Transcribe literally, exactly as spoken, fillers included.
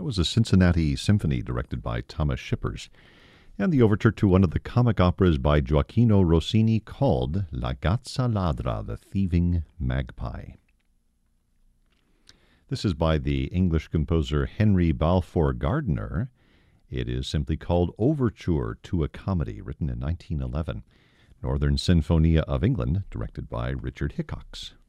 was a Cincinnati symphony directed by Thomas Shippers, and the overture to one of the comic operas by Gioacchino Rossini called La Gazza Ladra, the Thieving Magpie. This is by the English composer Henry Balfour Gardiner. It is simply called Overture to a Comedy, written in nineteen eleven. Northern Sinfonia of England, directed by Richard Hickox.